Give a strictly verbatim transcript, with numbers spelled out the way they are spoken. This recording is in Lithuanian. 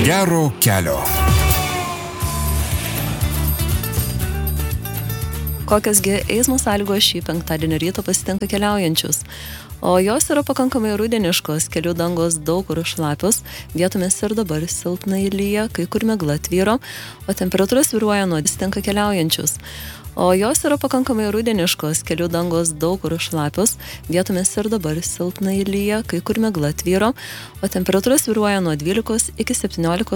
Gero kelio. Kokiasgi eismo sąlygos šį penktadienio rytą pasitinka keliaujančius. O jos yra pakankamai rudeniškos, kelių dangos daug kur šlapios, vietomis ir dabar silpnai lyja, kai kur migla tvyro, o temperatūra svyruoja nuo pasitinka keliaujančius. O jos yra pakankamai rudeniškos, kelių dangos daug kur šlapios, vietomis ir dabar silpnai lyja, kai kur migla tvyro, o temperatūra svyruoja nuo dvylikos iki septyniolikos